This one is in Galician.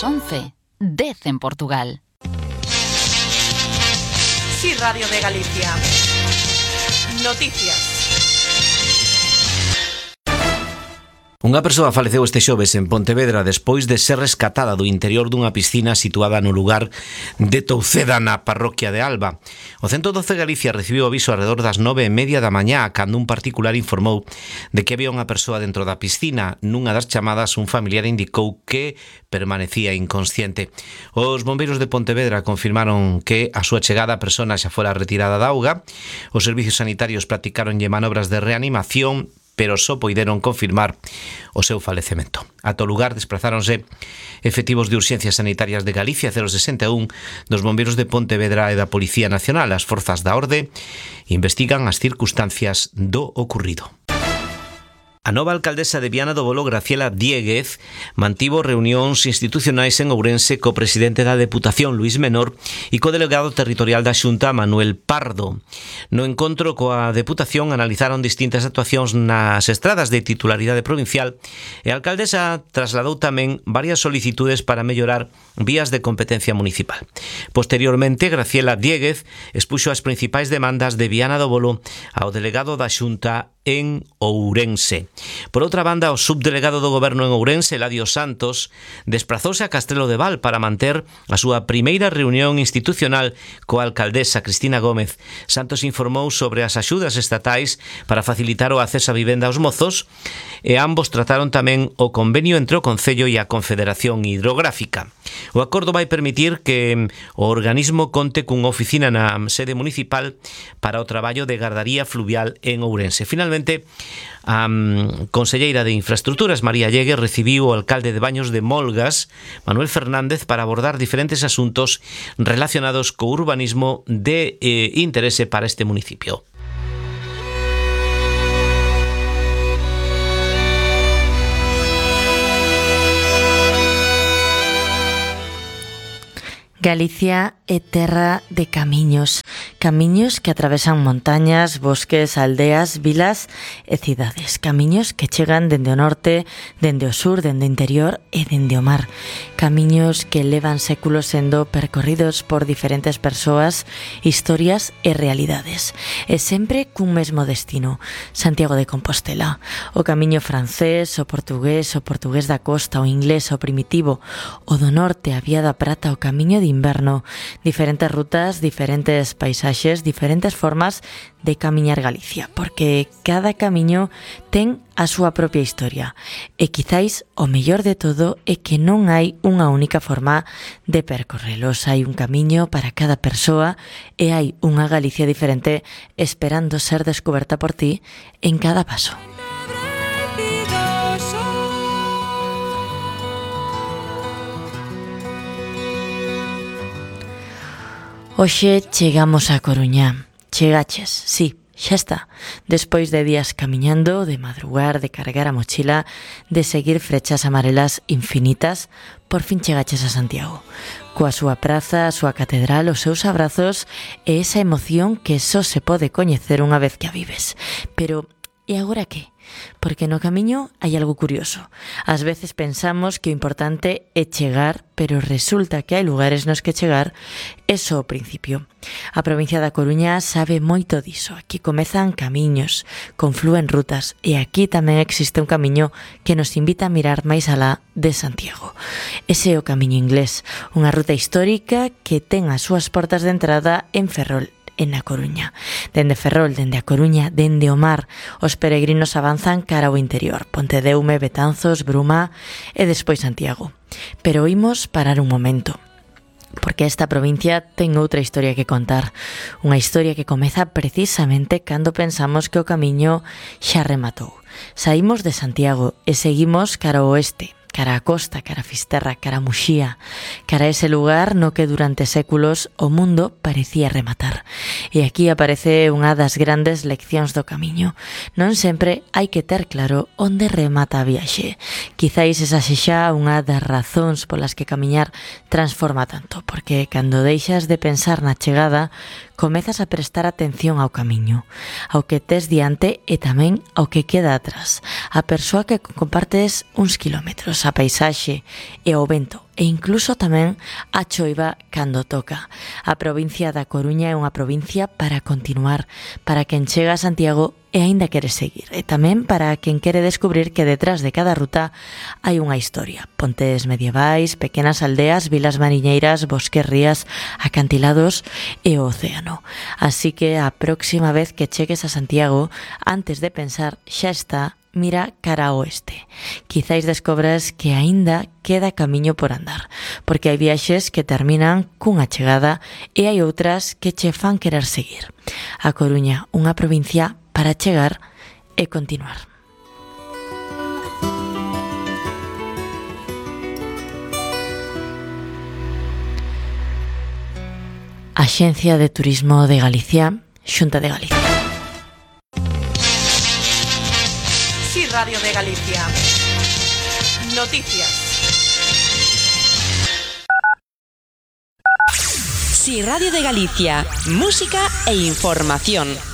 Ás 11, 10 en Portugal. Sí, Radio de Galicia. Noticias. Unha persoa faleceu este xoves en Pontevedra despois de ser rescatada do interior dunha piscina situada no lugar de Touceda, na parroquia de Alba. O 112 Galicia recibiu aviso alrededor das 9:30 da mañá cando un particular informou de que había unha persoa dentro da piscina. Nunha das chamadas, un familiar indicou que permanecía inconsciente. Os bombeiros de Pontevedra confirmaron que a súa chegada a persona xa fora retirada da auga. Os servicios sanitarios practicaronlle manobras de reanimación, pero só poideron confirmar o seu falecemento. Ata o lugar desplazáronse efectivos de urxencias sanitarias de Galicia 061, dos bombeiros de Pontevedra e da Policía Nacional. As forzas da orde investigan as circunstancias do ocurrido. A nova alcaldesa de Viana do Bolo, Graciela Diéguez, mantivo reunións institucionais en Ourense co presidente da Deputación, Luís Menor, e co delegado territorial da Xunta, Manuel Pardo. No encontro coa Deputación analizaron distintas actuacións nas estradas de titularidade provincial e a alcaldesa trasladou tamén varias solicitudes para mellorar vías de competencia municipal. Posteriormente, Graciela Diéguez expuxo as principais demandas de Viana do Bolo ao delegado da Xunta en Ourense. Por outra banda, o subdelegado do Goberno en Ourense, Eladio Santos, desprazouse a Castelo de Val para manter a súa primeira reunión institucional coa alcaldesa Cristina Gómez. Santos informou sobre as axudas estatais para facilitar o acceso a vivenda aos mozos e ambos trataron tamén o convenio entre o Concello e a Confederación Hidrográfica. O acordo vai permitir que o organismo conte cunha oficina na sede municipal para o traballo de gardaría fluvial en Ourense. Finalmente, a conselleira de Infraestructuras, María Llegue, recibiu o alcalde de Baños de Molgas, Manuel Fernández, para abordar diferentes asuntos relacionados co urbanismo de interese para este municipio. Galicia é terra de camiños, camiños que atravesan montañas, bosques, aldeas, vilas e cidades, camiños que chegan dende o norte, dende o sur, dende o interior e dende o mar, camiños que levan séculos sendo percorridos por diferentes persoas, historias e realidades, e sempre cun mesmo destino, Santiago de Compostela. O camiño francés, o portugués da costa, o inglés, o primitivo, o do norte, a Vía da Prata, o camiño de inverno, diferentes rutas, diferentes paisaxes, diferentes formas de camiñar Galicia, porque cada camiño ten a súa propia historia e quizáis o mellor de todo é que non hai unha única forma de percorrelos, hai un camiño para cada persoa e hai unha Galicia diferente esperando ser descoberta por ti en cada paso. Hoxe chegamos a Coruña. Chegaches, sí, xa está. Despois de días camiñando, de madrugar, de cargar a mochila, de seguir frechas amarelas infinitas, por fin chegaches a Santiago. Coa súa praza, a súa catedral, os seus abrazos e esa emoción que só se pode coñecer unha vez que a vives. Pero, e agora que? Porque no camiño hai algo curioso. Ás veces pensamos que o importante é chegar, pero resulta que hai lugares nos que chegar é só o principio. A provincia da Coruña sabe moito diso. Aquí comezan camiños, conflúen rutas e aquí tamén existe un camiño que nos invita a mirar máis alá de Santiago. Ese é o camiño inglés, unha ruta histórica que ten as súas portas de entrada en Ferrol, en A Coruña. Dende Ferrol, dende A Coruña, dende o mar, os peregrinos avanzan cara ao interior, Pontedeume, Betanzos, Bruma e despois Santiago. Pero imos parar un momento, porque esta provincia ten outra historia que contar, unha historia que comeza precisamente cando pensamos que o camiño xa rematou. Saímos de Santiago e seguimos cara ao oeste, cara a costa, cara a Fisterra, cara a Muxía, cara a ese lugar no que durante séculos o mundo parecía rematar. E aquí aparece unha das grandes leccións do camiño. Non sempre hai que ter claro onde remata a viaxe. Quizáis esa sexa unha das razóns polas que camiñar transforma tanto, porque cando deixas de pensar na chegada, comezas a prestar atención ao camiño, ao que tes diante e tamén ao que queda atrás, a persoa que compartes uns kilómetros, a paisaxe e o vento e incluso tamén a choiva cando toca. A provincia da Coruña é unha provincia para continuar, para quen chega a Santiago e aínda quere seguir, e tamén para quen quere descubrir que detrás de cada ruta hai unha historia. Pontes medievais, pequenas aldeas, vilas mariñeiras, bosques, rías, acantilados e o océano. Así que a próxima vez que chegues a Santiago, antes de pensar xa está, mira cara a oeste. Quizáis descobras que aínda queda camiño por andar, porque hai viaxes que terminan cunha chegada e hai outras que che fan querer seguir. A Coruña, unha provincia para chegar e continuar. Axencia de Turismo de Galicia, Xunta de Galicia. Sí, Radio de Galicia. Noticias. Sí, Radio de Galicia. Música e información.